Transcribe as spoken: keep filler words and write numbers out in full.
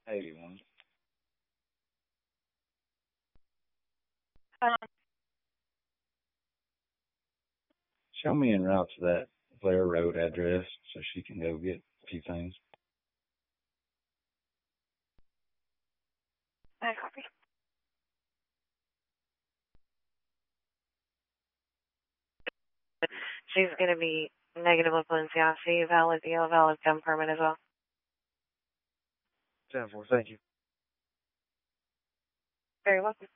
eighty-one. Um, Show me en route to that Blair Road address so she can go get a few things. I copy. She's going to be negative with Balenciaga, valid deal, valid gun permit as well. ten four, thank you. Very welcome.